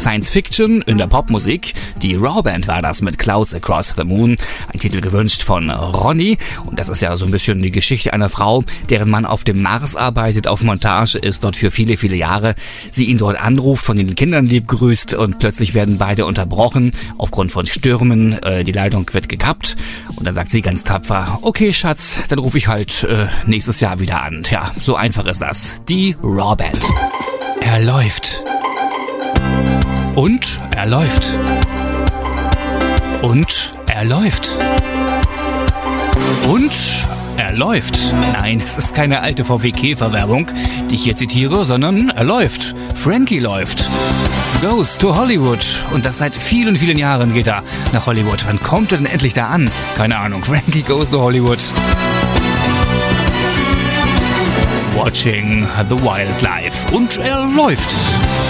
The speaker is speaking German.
Science Fiction in der Popmusik. Die Raw Band war das mit Clouds Across the Moon. Ein Titel gewünscht von Ronny. Und das ist ja so ein bisschen die Geschichte einer Frau, deren Mann auf dem Mars arbeitet, auf Montage ist, dort für viele, viele Jahre. Sie ihn dort anruft, von den Kindern lieb grüßt und plötzlich werden beide unterbrochen aufgrund von Stürmen. Die Leitung wird gekappt. Und dann sagt sie ganz tapfer, okay Schatz, dann rufe ich halt nächstes Jahr wieder an. Tja, so einfach ist das. Die Raw Band. Er läuft. Und er läuft. Und er läuft. Und er läuft. Nein, es ist keine alte VW Käfer-Werbung, die ich hier zitiere, sondern er läuft. Frankie läuft. Goes to Hollywood. Und das seit vielen, vielen Jahren geht er nach Hollywood. Wann kommt er denn endlich da an? Keine Ahnung. Frankie goes to Hollywood. Watching the Wildlife. Und er läuft.